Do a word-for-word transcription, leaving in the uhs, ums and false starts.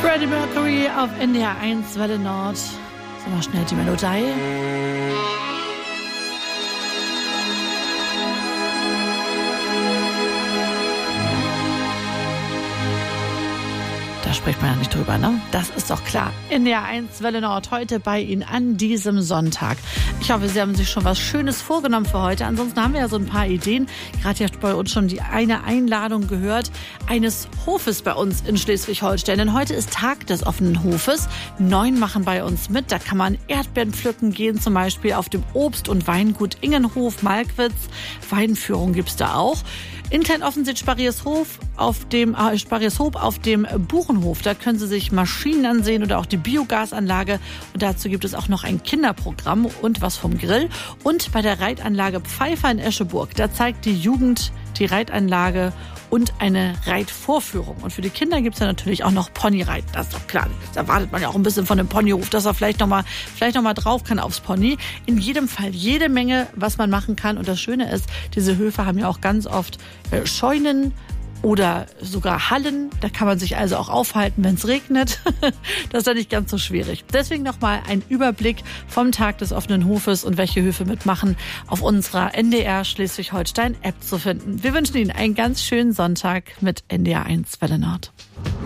Freddie Mercury auf N D R eins Welle Nord. So, mal schnell die Melodie. Da spricht man ja nicht drüber, ne? Das ist doch klar. N D R eins Welle Nord heute bei Ihnen an diesem Sonntag. Ich hoffe, Sie haben sich schon was Schönes vorgenommen für heute. Ansonsten haben wir ja so ein paar Ideen. Gerade ja bei uns schon die eine Einladung gehört eines Hofes bei uns in Schleswig-Holstein. Denn heute ist Tag des offenen Hofes. Neun machen bei uns mit. Da kann man Erdbeeren pflücken gehen, zum Beispiel auf dem Obst- und Weingut Ingenhof, Malkwitz. Weinführung gibt's da auch. In Kleinoffensied Sparriershof auf dem äh, Sparriershof auf dem Buchenhof. Da können Sie sich Maschinen ansehen oder auch die Biogasanlage. Und dazu gibt es auch noch ein Kinderprogramm und was vom Grill. Und bei der Reitanlage Pfeiffer in Escheburg, da zeigt die Jugend die Reitanlage und eine Reitvorführung. Und für die Kinder gibt es ja natürlich auch noch Ponyreiten. Das ist doch klar. Da erwartet man ja auch ein bisschen von dem Ponyhof, dass er vielleicht nochmal vielleicht noch mal drauf kann aufs Pony. In jedem Fall jede Menge, was man machen kann. Und das Schöne ist, diese Höfe haben ja auch ganz oft äh, Scheunen oder sogar Hallen. Da kann man sich also auch aufhalten, wenn es regnet. Das ist ja nicht ganz so schwierig. Deswegen nochmal ein Überblick vom Tag des offenen Hofes und welche Höfe mitmachen auf unserer N D R Schleswig-Holstein App zu finden. Wir wünschen Ihnen einen ganz schönen Sonntag mit N D R eins Welle Nord.